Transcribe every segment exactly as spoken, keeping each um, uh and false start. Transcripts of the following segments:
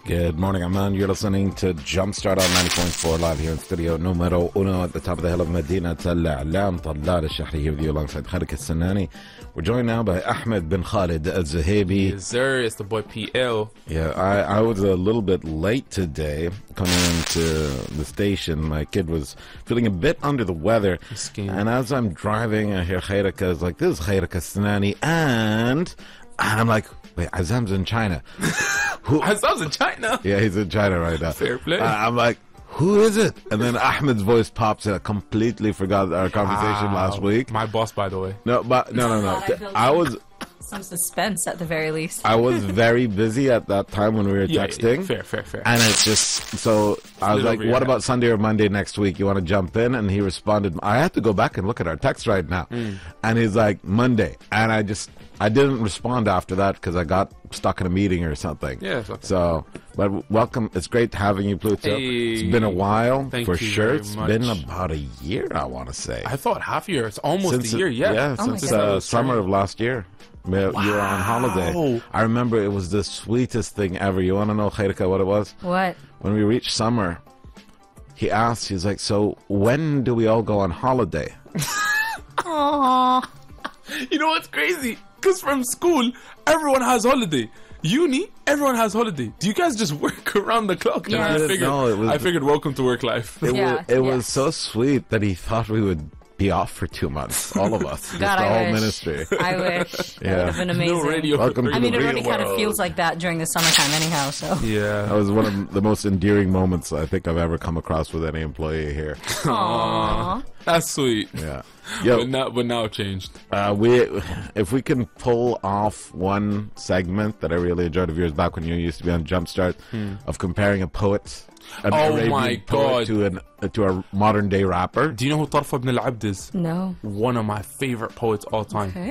Good morning, Amman. You're listening to Jumpstart on ninety point four live here in studio numero uno at the top of the hill of Medina Al-A'lam. Talal Al-Shahri here with you alongside Khalid Al-Sanani. We're joined now by Ahmed bin Khalid Al-Zahabi. Yes, sir. It's the boy P L. Yeah, I, I was a little bit late today coming into the station. My kid was feeling a bit under the weather. Skin. And as I'm driving, I hear Khairaka is like, this is Khairaka Al-Sanani. And, and I'm like, wait, Azam's in China. Who? Azam's in China? Yeah, he's in China right now. Fair play. Uh, I'm like, who is it? And then Ahmed's voice pops in. I completely forgot our conversation Wow. last week. My boss, by the way. No, but no, no, no. I was some suspense at the very least. I was very busy at that time when we were Yeah, texting. yeah, fair, fair, fair. And it's just, so I was Slid like, over your what head. about Sunday or Monday next week? You want to jump in? And he responded, I have to go back and look at our text right now. Mm. And he's like, Monday. And I just, I didn't respond after that because I got stuck in a meeting or something. Yeah, it's okay. So, but welcome. It's great having you, Pluto. Hey. It's been a while Thank for you sure. very It's much. been about a year, I want to say. I thought half a year. It's almost Since a year, it- yeah. Yeah, Oh my since God. uh, summer of last year. You were on holiday. Wow. I remember it was the sweetest thing ever. You want to know, Khairika, what it was? What? When we reached summer, he asked, he's like, so when do we all go on holiday? Aww. You know what's crazy? Because from school, everyone has holiday. Uni, everyone has holiday. Do you guys just work around the clock? Yeah. And I figured, No, it was- I figured welcome to work life. It, Yeah, was, it was yes. so sweet that he thought we would be off for two months, all of us. Just God, the I whole wish. ministry. I wish. That Yeah. would have been amazing. No radio. Welcome to I mean, the it real already kind of world. feels like that during the summertime anyhow, so. That Yeah. was one of the most endearing moments I think I've ever come across with any employee here. Aww. That's sweet. Yeah. Yo, But now, but now it changed. Uh, we, if we can pull off one segment that I really enjoyed of yours back when you used to be on Jumpstart, of comparing a poet, an Oh Arabian my poet God. to an uh, to a modern day rapper. Do you know who Tarfa ibn al-Abd is? No. One of my favorite poets all time. Okay.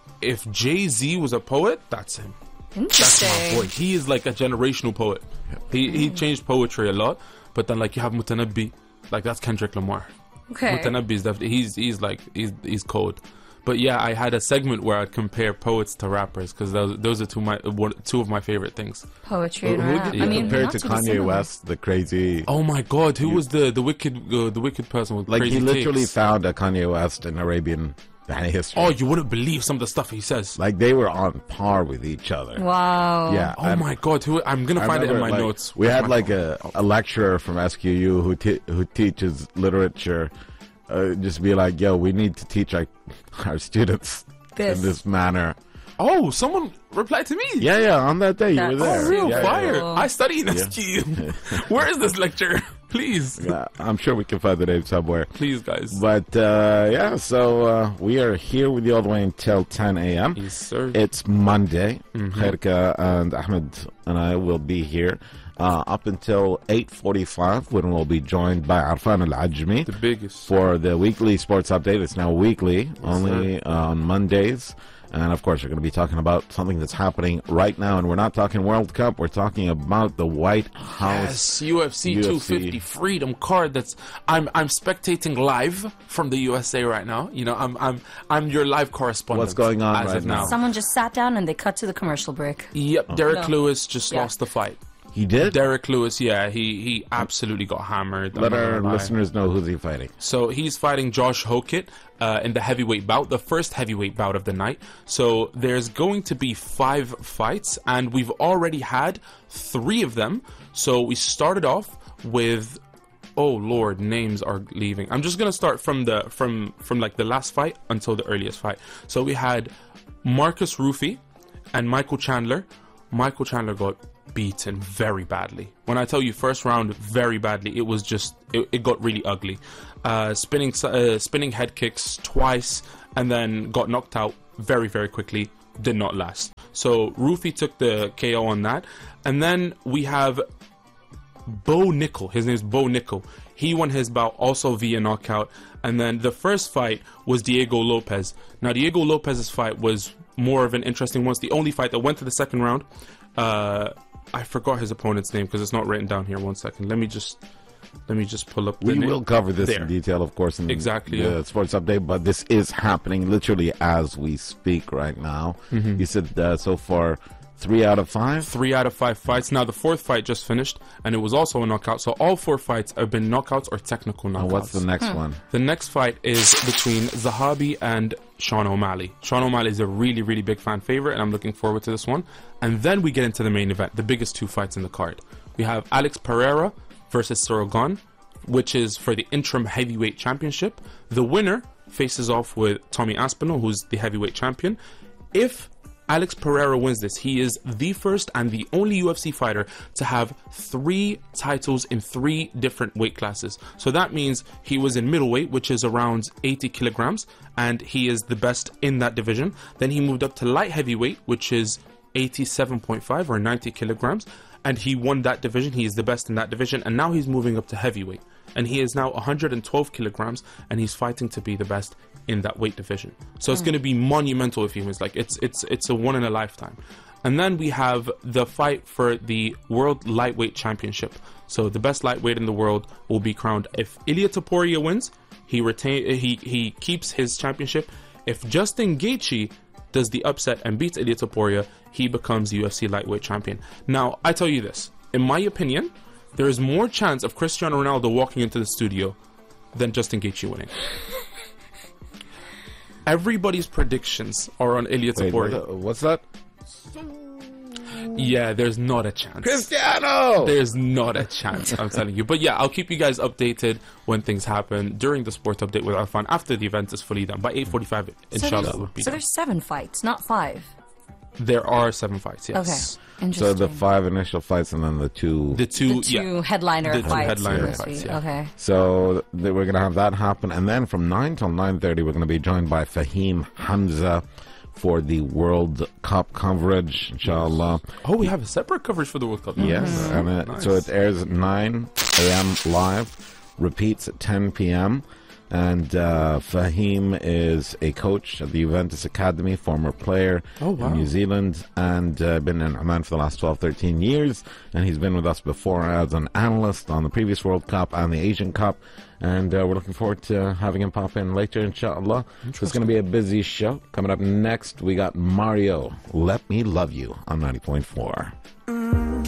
If Jay-Z was a poet, that's him. That's my Interesting. boy. He is like a generational poet. He he changed poetry a lot, but then like you have Mutanabbi, like that's Kendrick Lamar. Okay. Mutanabbi is definitely he's he's like he's he's cold. But yeah, I had a segment where I'd compare poets to rappers because those those are two my one, two of my favorite things. Poetry and Who rap. did you I mean, compare not to too Kanye dissimilar. West, the crazy? Oh my God, who was the the wicked uh, the wicked person with like crazy he literally takes? found a Kanye West in Arabian history. Oh, you wouldn't believe some of the stuff he says. Like they were on par with each other. Wow. Yeah. Oh and my God, who I'm gonna I find it in remember, my like, notes. We Where's had my like phone? a, a lecturer from S Q U who te- who teaches literature. Uh, just be like, yo, we need to teach our, our students This. in this manner. Oh, someone replied to me. Yeah, yeah. On that day, you were That's there. Oh, real yeah, fire! yeah. I study in S Q U. Where is this lecture? Please, Yeah, I'm sure we can find the name somewhere. please, guys. But uh, yeah, so uh, we are here with you all the way until ten a.m. Yes, sir. It's Monday. Mm-hmm. Khairka and Ahmed and I will be here uh, up until eight forty-five when we'll be joined by Arfan Al-Ajmi the biggest. for the weekly sports update. It's now weekly, only on Mondays. And of course, we're going to be talking about something that's happening right now. And we're not talking World Cup. We're talking about the White House. Yes, U F C U F C. two fifty Freedom card. That's I'm I'm spectating live from the U S A right now. You know, I'm I'm I'm your live correspondent. What's going on as right of now? now? Someone just sat down and they cut to the commercial break. Yep, Derek No. Lewis just Yeah. lost the fight. He did? Derek Lewis, yeah, he he absolutely got hammered. I'm Let not our gonna lie. listeners know who's he fighting. So he's fighting Josh Hokit uh, in the heavyweight bout, the first heavyweight bout of the night. So there's going to be five fights, and we've already had three of them. So we started off with, oh Lord, names are leaving. I'm just gonna start from the from from like the last fight until the earliest fight. So we had Marcus Rufi and Michael Chandler. Michael Chandler got beaten very badly. When I tell you first round very badly, it was just it, it got really ugly. Uh, spinning uh, spinning head kicks twice, and then got knocked out very very quickly. Did not last. So Rufi took the K O on that, and then we have Bo Nickel. His name is Bo Nickel. He won his bout also via knockout. And then the first fight was Diego Lopez. Now Diego Lopez's fight was more of an interesting one. It's the only fight that went to the second round. Uh, I forgot his opponent's name because it's not written down here. One second. Let me just let me just pull up the We name. will cover this There. in detail, of course, in Exactly, the yeah. sports update, but this is happening literally as we speak right now. Mm-hmm. You said uh, so far Three out of five? Three out of five fights. Now, the fourth fight just finished, and it was also a knockout. So all four fights have been knockouts or technical knockouts. Oh, what's the next one? The next fight is between Zahabi and Sean O'Malley. Sean O'Malley is a really, really big fan favorite, and I'm looking forward to this one. And then we get into the main event, the biggest two fights in the card. We have Alex Pereira versus Ciryl Gane, which is for the interim heavyweight championship. The winner faces off with Tommy Aspinall, who's the heavyweight champion. If Alex Pereira wins this, he is the first and the only U F C fighter to have three titles in three different weight classes. So that means he was in middleweight, which is around eighty kilograms, and he is the best in that division. Then he moved up to light heavyweight, which is eighty-seven point five or ninety kilograms, and he won that division. He is the best in that division, and now he's moving up to heavyweight, and he is now one hundred twelve kilograms, and he's fighting to be the best in that weight division. So it's going to be monumental if he wins. Like it's it's it's a one in a lifetime. And then we have the fight for the World Lightweight Championship. So the best lightweight in the world will be crowned. If Ilia Topuria wins, he retain he he keeps his championship. If Justin Gaethje does the upset and beats Ilia Topuria, he becomes the U F C lightweight champion. Now, I tell you this, in my opinion, there is more chance of Cristiano Ronaldo walking into the studio than Justin Gaethje winning. Everybody's predictions are on Ilia Wait, Topuria. what- what's that? Yeah, there's not a chance. Cristiano! There's not a chance, I'm telling you. But yeah, I'll keep you guys updated when things happen during the sports update with Arfan after the event is fully done. By eight forty-five, So inshallah, there's, it would be so done. there's seven fights, not five. There are seven fights, yes. Okay, interesting. So the five initial fights and then the two. The two, the two yeah. headliner The two fights. headliner so to fights, speak. yeah. Okay. So th- we're going to have that happen. And then from nine till nine thirty, we're going to be joined by Fahim Hamza for the World Cup coverage, inshallah. Oh, we have a separate coverage for the World Cup. now. Yes, and it, Nice. so it airs at nine a.m. live, repeats at ten p.m. And uh, Fahim is a coach at the Juventus Academy, former player Oh, wow. in New Zealand, and uh, been in Oman for the last twelve, thirteen years. And he's been with us before as an analyst on the previous World Cup and the Asian Cup. And uh, we're looking forward to having him pop in later, inshallah. So it's going to be a busy show. Coming up next, we got Mario, Let Me Love You on ninety point four.